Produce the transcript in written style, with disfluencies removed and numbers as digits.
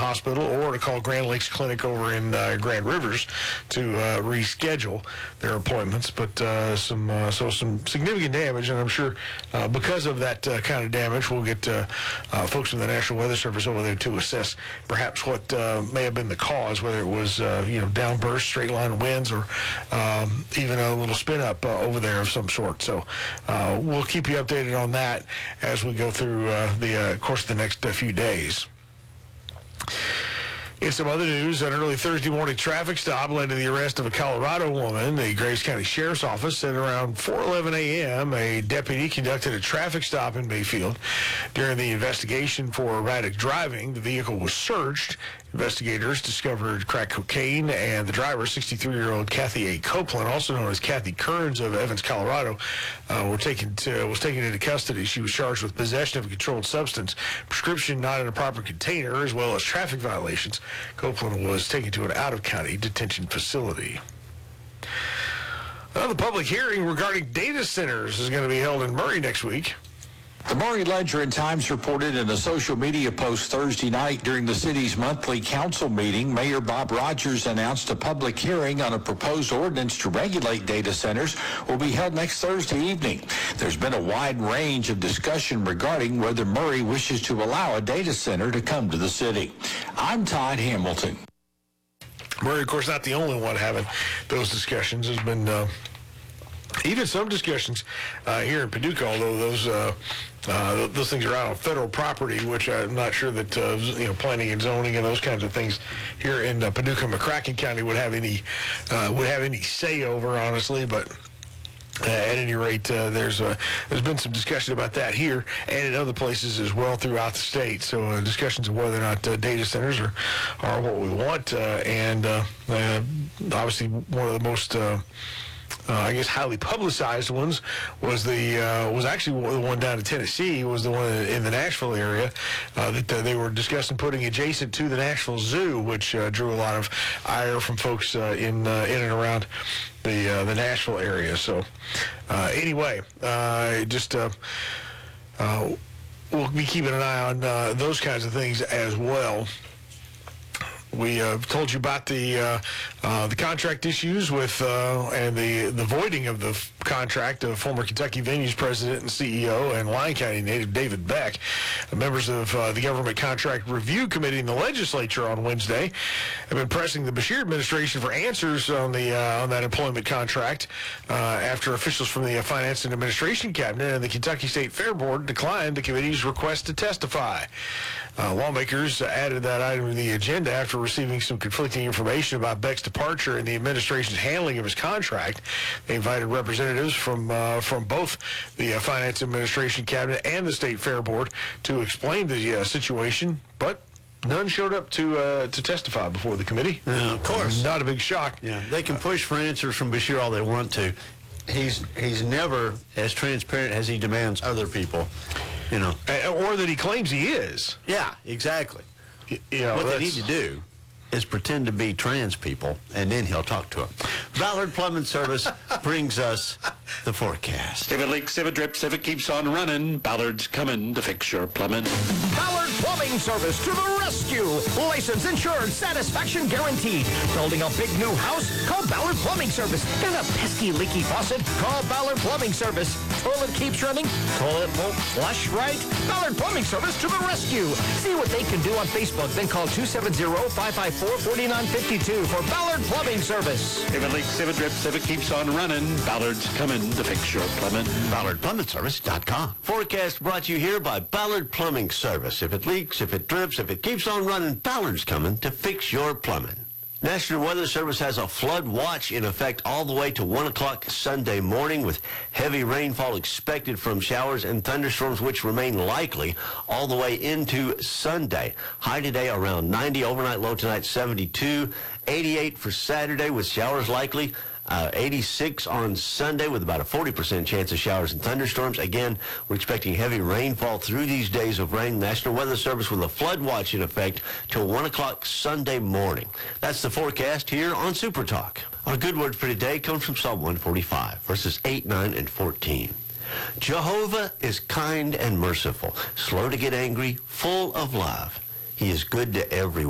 Hospital or to call Grand Lakes Clinic over in Grand Rivers to reschedule their appointments. But some significant damage, and I'm sure because of that kind of damage, we'll get folks from the National Weather Service over there to assess perhaps what may have been the cause, whether it was downburst, straight line winds, or even a little spin up over there of some sort. So we'll keep you updated on that as we go through the course of the next few days. In some other news, an early Thursday morning traffic stop led to the arrest of a Colorado woman. The Graves County Sheriff's Office said around 4:11 a.m., a deputy conducted a traffic stop in Mayfield. During the investigation for erratic driving, the vehicle was searched. Investigators discovered crack cocaine, and the driver, 63-year-old Kathy A. Copeland, also known as Kathy Kearns of Evans, Colorado, was taken into custody. She was charged with possession of a controlled substance, prescription not in a proper container, as well as traffic violations. Copeland was taken to an out-of-county detention facility. The public hearing regarding data centers is going to be held in Murray next week. The Murray Ledger and Times reported in a social media post Thursday night during the city's monthly council meeting, Mayor Bob Rogers announced a public hearing on a proposed ordinance to regulate data centers will be held next Thursday evening. There's been a wide range of discussion regarding whether Murray wishes to allow a data center to come to the city. I'm Todd Hamilton. Murray, of course, not the only one having those discussions. There's been even some discussions here in Paducah, although those things are out on federal property, which I'm not sure that planning and zoning and those kinds of things here in Paducah, McCracken County would have any say over, honestly. But at any rate, there's been some discussion about that here and in other places as well throughout the state. So discussions of whether or not data centers are what we want, and obviously one of the most highly publicized ones was actually the one down in Tennessee, was the one in the Nashville area that they were discussing putting adjacent to the Nashville Zoo, which drew a lot of ire from folks in and around the Nashville area. So anyway, we'll be keeping an eye on those kinds of things as well. We told you about the contract issues with and the voiding of the contract of former Kentucky Venues president and CEO and Lyon County native David Beck. Members of the Government Contract Review Committee in the legislature on Wednesday have been pressing the Beshear administration for answers on that employment contract after officials from the Finance and Administration Cabinet and the Kentucky State Fair Board declined the committee's request to testify. Lawmakers added that item to the agenda after receiving some conflicting information about Beck's departure and the administration's handling of his contract. They invited representatives from both the Finance Administration Cabinet and the State Fair Board to explain the situation, but none showed up to testify before the committee. Of course. Not a big shock. Yeah, they can push for answers from Beshear all they want to. He's never as transparent as he demands other people, Or that he claims he is. Yeah, exactly. What they need to do is pretend to be trans people, and then he'll talk to them. Ballard Plumbing Service brings us the forecast. If it leaks, if it drips, if it keeps on running, Ballard's coming to fix your plumbing. Ballard Plumbing Service to the rescue. License, insured, satisfaction guaranteed. Building a big new house? Call Ballard Plumbing Service. Got a pesky leaky faucet? Call Ballard Plumbing Service. Toilet keeps running? Toilet won't flush right? Ballard Plumbing Service to the rescue. See what they can do on Facebook, then call 270-554-4952 for Ballard Plumbing Service. If it leaks, if it drips, if it keeps on running, Ballard's coming to fix your plumbing. BallardPlumbingService.com. Forecast brought to you here by Ballard Plumbing Service. If it leaks, if it drips, if it keeps on running, Ballard's coming to fix your plumbing. National Weather Service has a flood watch in effect all the way to 1 o'clock Sunday morning, with heavy rainfall expected from showers and thunderstorms, which remain likely all the way into Sunday. High today around 90, overnight low tonight 72, 88 for Saturday with showers likely. 86 on Sunday with about a 40% chance of showers and thunderstorms. Again, we're expecting heavy rainfall through these days of rain. National Weather Service with a flood watch in effect till 1 o'clock Sunday morning. That's the forecast here on Super Talk. Our good word for today comes from Psalm 145, verses 8, 9, and 14. Jehovah is kind and merciful, slow to get angry, full of love. He is good to everyone.